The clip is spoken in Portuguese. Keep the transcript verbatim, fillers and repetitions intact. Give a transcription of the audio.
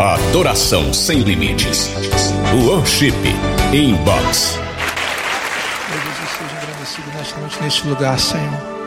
Adoração sem limites. Worship Inbox. Meu Deus, eu seja agradecido nesta noite, neste lugar, Senhor.